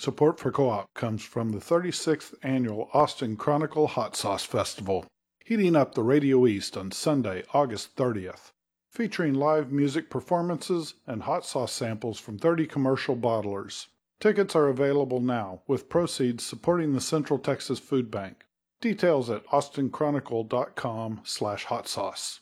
Support for Co-op comes from the 36th Annual Austin Chronicle Hot Sauce Festival, heating up the Radio East on Sunday, August 30th, featuring live music performances and hot sauce samples from 30 commercial bottlers. Tickets are available now, with proceeds supporting the Central Texas Food Bank. Details at austinchronicle.com/hotsauce.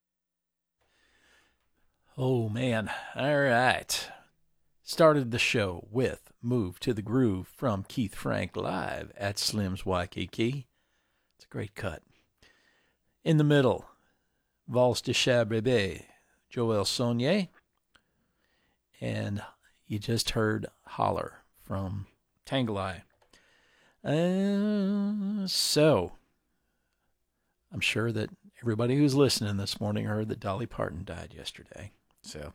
Oh, man. All right. Started the show with Move to the Groove from Keith Frank live at Slim's Waikiki. It's a great cut. In the middle, Valse de Chat Bébé, Joël Saunier. And you just heard Holler from Tangle Eye. So, I'm sure that everybody who's listening this morning heard that Dolly Parton died yesterday. So,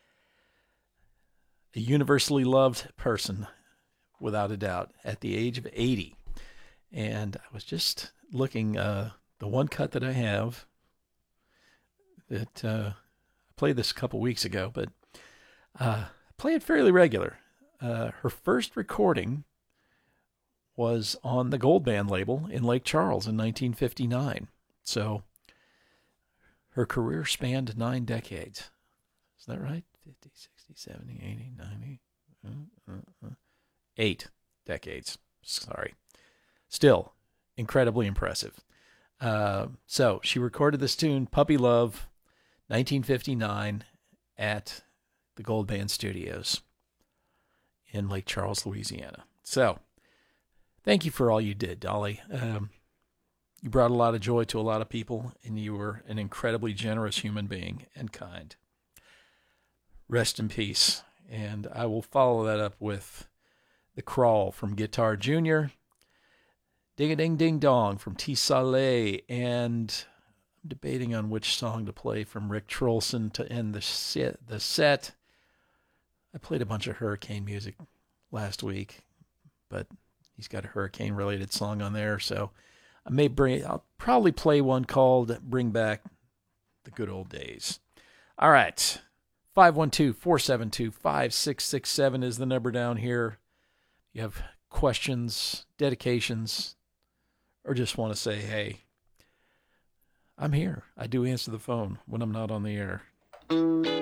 a universally loved person, without a doubt, at the age of 80. And I was just looking, the one cut that I have, that I played this a couple weeks ago, but I play it fairly regular. Her first recording was on the Gold Band label in Lake Charles in 1959. So her career spanned 9 decades. Is that right? 50, 60, 70, 80, 90. 8 decades. Sorry. Still incredibly impressive. So she recorded this tune, Puppy Love, 1959, at the Gold Band Studios in Lake Charles, Louisiana. So, thank you for all you did, Dolly. You brought a lot of joy to a lot of people, and you were an incredibly generous human being and kind. Rest in peace. And I will follow that up with The Crawl from Guitar Jr., Ding-a-Ding-Ding-Dong from T. Saleh, and I'm debating on which song to play from Rick Trolson to end the set. I played a bunch of hurricane music last week, but he's got a hurricane-related song on there, so I'll probably play one called Bring Back the Good Old Days. All right. 512-472-5667 is the number down here. You have questions, dedications, or just want to say, hey, I'm here. I do answer the phone when I'm not on the air.